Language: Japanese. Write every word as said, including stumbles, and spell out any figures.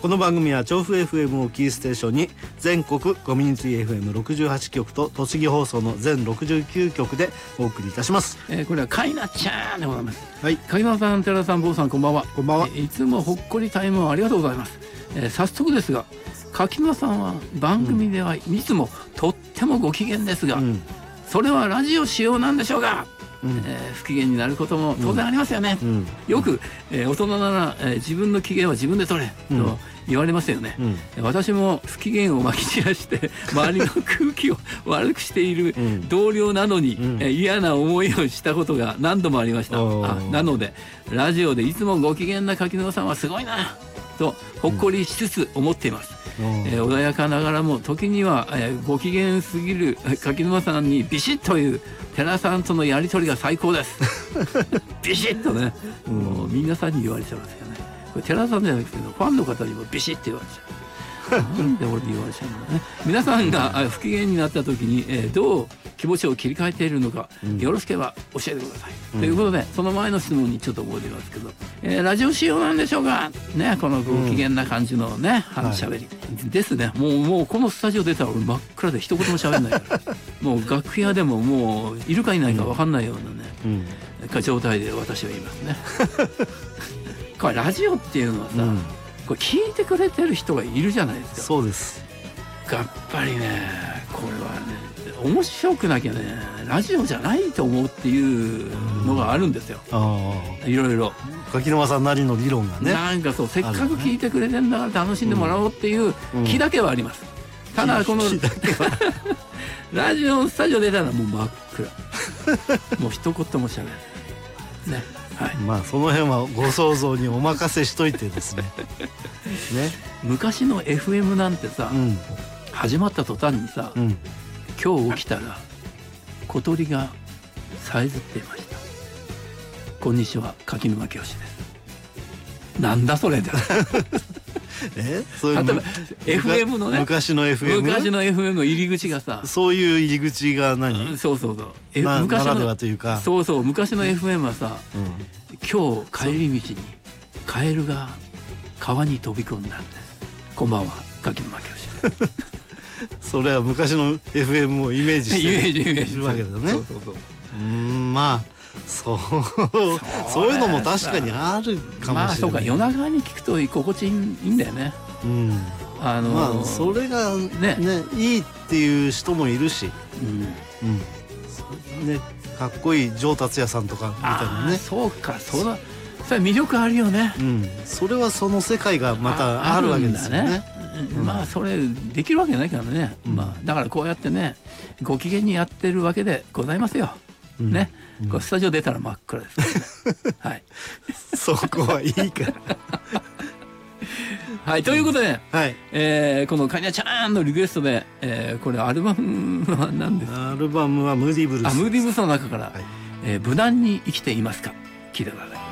この番組は調布 エフエム をキーステーションに全国コミュニティ エフエムろくじゅうはち 局と栃木放送の全ろくじゅうきゅう局でお送りいたします。 えー、これはかいなちゃんでございます。 はい、 柿沼さん、寺田さん、坊さん、こんばんは。 こんばんは。 えー、いつもほっこりタイムをありがとうございます。えー、早速ですが、柿沼さんは番組ではいつもとってもご機嫌ですが、うん、それはラジオ仕様なんでしょうか。うん、えー、不機嫌になることも当然ありますよね。うん、よく、えー、大人なら、えー、自分の機嫌は自分で取れと言われますよね。うん、私も不機嫌をまき散らして周りの空気を悪くしている同僚なのに、うん、えー、嫌な思いをしたことが何度もありました。あ、なのでラジオでいつもご機嫌な柿沼さんはすごいなとほっこりしつつ思っています。うん、えー、穏やかながらも時には、えー、ご機嫌すぎる柿沼さんにビシッという寺さんとのやり取りが最高ですビシッとね、うん、もう皆さんに言われちゃいますよね。これ寺さんじゃなくてファンの方にもビシッと言われちゃうなんで俺に言われちゃうのね。皆さんが不機嫌になった時に、えー、どう気持ちを切り替えているのか、うん、よろしければ教えてください、うん、ということでその前の質問にちょっと戻りますけど、えー、ラジオ仕様なんでしょうかね、このご機嫌な感じのね、うん、話しゃべり、はい、ですね。もうもうこのスタジオ出たら俺真っ暗で一言も喋んないからもう楽屋でももういるかいないか分かんないようなね、うん、状態で私は言いますねこれラジオっていうのはさ、うん、これ聞いてくれてる人がいるじゃないですか。そうです。やっぱりね、これはね面白くなきゃねラジオじゃないと思うっていうのがあるんですよ、うん、いろいろ柿沼さんなりの理論がね、 なんかそう、せっかく聞いてくれてんだから楽しんでもらおうっていう気だけはあります、うん、ただこのラジオのスタジオ出たらもう真っ暗もう一言もしゃべらないね。はい、 まあその辺はご想像にお任せしといてですねね、 昔の エフエム なんてさ、うん、始まった途端にさ、うん、今日起きたら小鳥がさえずっていました。こんにちは、柿沼清です。なんだそれだえ、そういう例えば エフエム のね、 昔の エフエム昔の エフエム の入り口がさ、 そういう入り口が何、 うん、そうそうそう、 F、昔のならではというか、 そうそう、昔の エフエム はさ、うん、今日帰り道にカエルが川に飛び込んだんです。こんばんは、柿沼清ですそれは昔の エフエム をイメージしてるわけだね。 そうそうそう、 うん、まあそうそういうのも確かにあるかもしれない。 まあそうか、夜中に聞くと心地いいんだよね。うん、 あのー、まあそれが ね, ねいいっていう人もいるし、うんうん、ね、かっこいい上達也さんとかみたいなね。 そうか、それそれ魅力あるよね、 うん、それはその世界がまたあるわけですよね。 うん、まあそれできるわけないからね、うん、まあ、だからこうやってねご機嫌にやってるわけでございますよ、うん、ね、うん、これスタジオ出たら真っ暗ですねはい、 そこはいいからはい、ということで、 はい、 えー、このカニャちゃんのリクエストで、えー、これアルバムは何ですか。 アルバムはムーディーブルース。 あ、ムーディーブルースの中から、はい、えー、無難に生きていますか、聞いてください。